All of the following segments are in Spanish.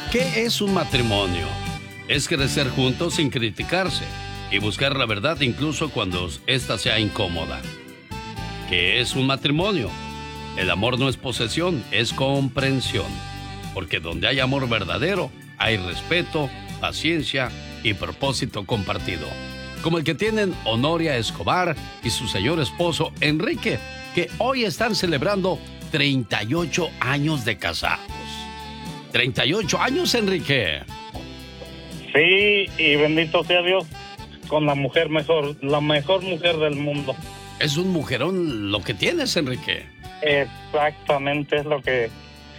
¿Qué es un matrimonio? Es crecer juntos sin criticarse y buscar la verdad incluso cuando ésta sea incómoda. ¿Qué es un matrimonio? El amor no es posesión, es comprensión. Porque donde hay amor verdadero, hay respeto, paciencia y propósito compartido. Como el que tienen Honoria Escobar y su señor esposo Enrique, que hoy están celebrando 38 años de casados. 38 años, Enrique. Sí, y bendito sea Dios, con la mujer mejor, la mejor mujer del mundo. Es un mujerón lo que tienes, Enrique. Exactamente, es lo que...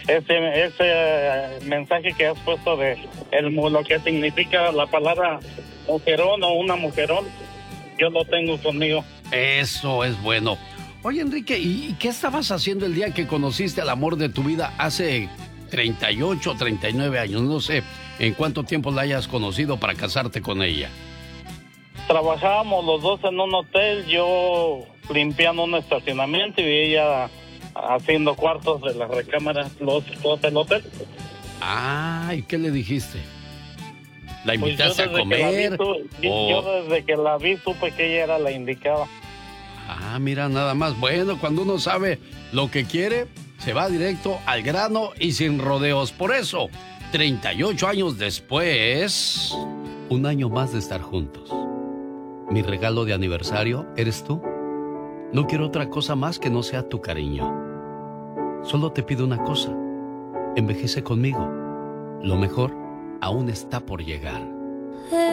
Ese mensaje que has puesto de lo que significa la palabra mujerón o una mujerón, yo lo tengo conmigo. Eso es bueno. Oye, Enrique, ¿y qué estabas haciendo el día que conociste al amor de tu vida hace 38 o 39 años? No sé en cuánto tiempo la hayas conocido para casarte con ella. Trabajábamos los dos en un hotel, yo limpiando un estacionamiento y ella haciendo cuartos de las recámaras, los del hotel. Ah, ¿y qué le dijiste? ¿La Pues invitaste a comer? Yo desde que la vi supe que ella era la indicada. Ah, mira, nada más. Bueno, cuando uno sabe lo que quiere, se va directo al grano y sin rodeos. Por eso, 38 años después, un año más de estar juntos. Mi regalo de aniversario eres tú. No quiero otra cosa más que no sea tu cariño. Solo te pido una cosa. Envejece conmigo. Lo mejor aún está por llegar.